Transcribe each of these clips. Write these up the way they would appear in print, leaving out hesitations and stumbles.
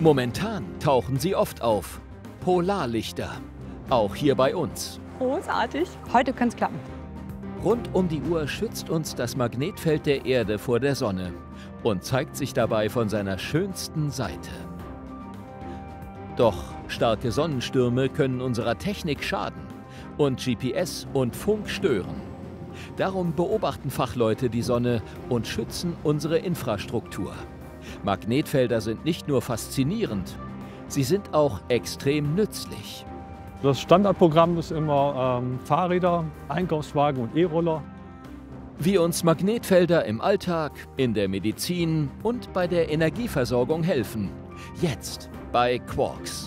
Momentan tauchen sie oft auf. Polarlichter. Auch hier bei uns. Großartig. Heute könnte es klappen. Rund um die Uhr schützt uns das Magnetfeld der Erde vor der Sonne und zeigt sich dabei von seiner schönsten Seite. Doch starke Sonnenstürme können unserer Technik schaden und GPS und Funk stören. Darum beobachten Fachleute die Sonne und schützen unsere Infrastruktur. Magnetfelder sind nicht nur faszinierend, sie sind auch extrem nützlich. Das Standardprogramm ist immer Fahrräder, Einkaufswagen und E-Roller. Wie uns Magnetfelder im Alltag, in der Medizin und bei der Energieversorgung helfen. Jetzt bei Quarks.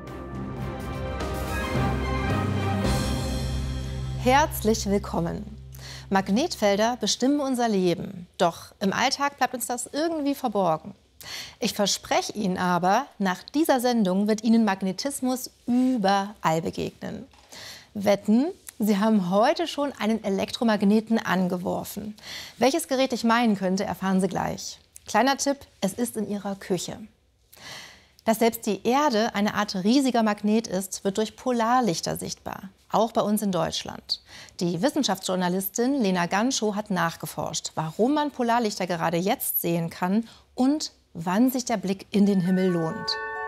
Herzlich willkommen. Magnetfelder bestimmen unser Leben. Doch im Alltag bleibt uns das irgendwie verborgen. Ich verspreche Ihnen aber, nach dieser Sendung wird Ihnen Magnetismus überall begegnen. Wetten, Sie haben heute schon einen Elektromagneten angeworfen. Welches Gerät ich meinen könnte, erfahren Sie gleich. Kleiner Tipp, es ist in Ihrer Küche. Dass selbst die Erde eine Art riesiger Magnet ist, wird durch Polarlichter sichtbar. Auch bei uns in Deutschland. Die Wissenschaftsjournalistin Lena Ganschow hat nachgeforscht, warum man Polarlichter gerade jetzt sehen kann und wann sich der Blick in den Himmel lohnt.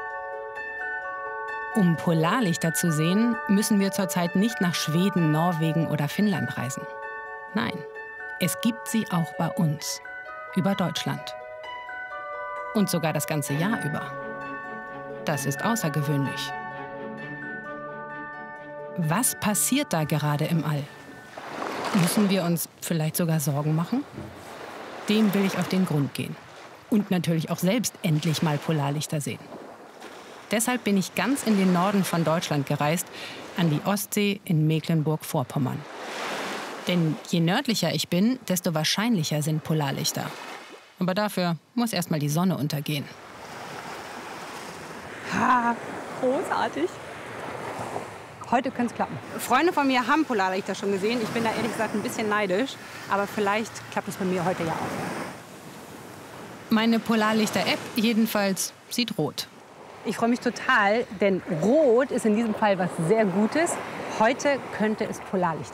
Um Polarlichter zu sehen, müssen wir zurzeit nicht nach Schweden, Norwegen oder Finnland reisen. Nein, es gibt sie auch bei uns, über Deutschland. Und sogar das ganze Jahr über. Das ist außergewöhnlich. Was passiert da gerade im All? Müssen wir uns vielleicht sogar Sorgen machen? Dem will ich auf den Grund gehen. Und natürlich auch selbst endlich mal Polarlichter sehen. Deshalb bin ich ganz in den Norden von Deutschland gereist, an die Ostsee in Mecklenburg-Vorpommern. Denn je nördlicher ich bin, desto wahrscheinlicher sind Polarlichter. Aber dafür muss erst mal die Sonne untergehen. Ha, großartig. Heute könnte es klappen. Freunde von mir haben Polarlichter schon gesehen. Ich bin da ehrlich gesagt ein bisschen neidisch. Aber vielleicht klappt es bei mir heute ja auch. Meine Polarlichter-App jedenfalls sieht rot. Ich freue mich total, denn Rot ist in diesem Fall was sehr Gutes. Heute könnte es Polarlichter